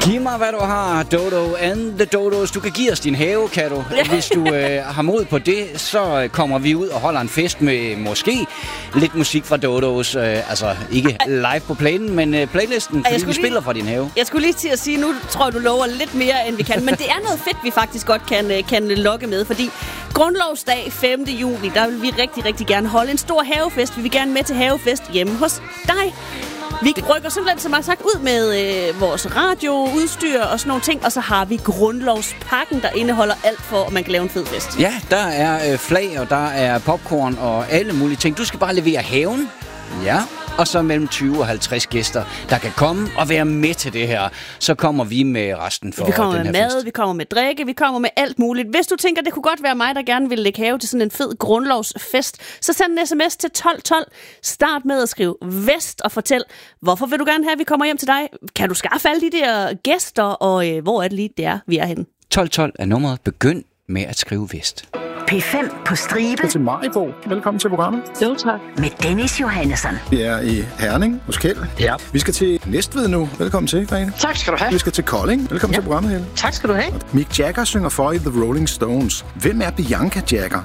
Giv mig, hvad du har, Dodo and the Dodos. Du kan give os din have, kan du? Hvis du har mod på det, så kommer vi ud og holder en fest med måske lidt musik fra Dodos. Altså ikke live på planen, men playlisten, fordi vi spiller fra din have. Jeg skulle lige til at sige, nu tror jeg, du lover lidt mere, end vi kan. Men det er noget fedt, vi faktisk godt kan lokke med, fordi Grundlovsdag 5. juni, der vil vi rigtig, rigtig gerne holde en stor havefest. Vi vil gerne med til havefest hjemme hos dig. Vi rykker simpelthen, som jeg har sagt, ud med vores radioudstyr og sådan nogle ting, og så har vi grundlovspakken, der indeholder alt for, at man kan lave en fed fest. Ja, der er flag, og der er popcorn og alle mulige ting. Du skal bare levere haven. Ja. Og så mellem 20 og 50 gæster, der kan komme og være med til det her. Så kommer vi med resten for den her fest. Vi kommer med mad, vi kommer med drikke, vi kommer med alt muligt. Hvis du tænker, det kunne godt være mig, der gerne vil lægge have til sådan en fed grundlovsfest, så send en sms til 1212. Start med at skrive Vest og fortæl, hvorfor vil du gerne have, at vi kommer hjem til dig? Kan du skaffe alle de der gæster, og hvor er det lige, det er, vi er henne? 1212 er nummeret. Begynd med at skrive Vest. P5 på stribe. Til Maribo. Velkommen til programmet. Jo, tak. Med Dennis Johannesson. Vi er i Herning hos Kjeld. Ja. Vi skal til Næstved nu. Velkommen til, Grene. Tak skal du have. Vi skal til Kolding. Velkommen til programmet, Helle. Tak skal du have. Mick Jagger synger for i The Rolling Stones. Hvem er Bianca Jagger?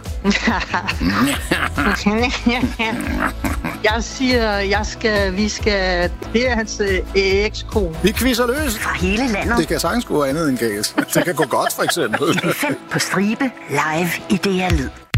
Jeg siger, vi skal... Det er hans ekskone. Vi quizzer løs. Fra hele landet. Det kan sagtens gå andet end galt. Det kan gå godt, for eksempel. P5 på stribe. Live i DR Lyd.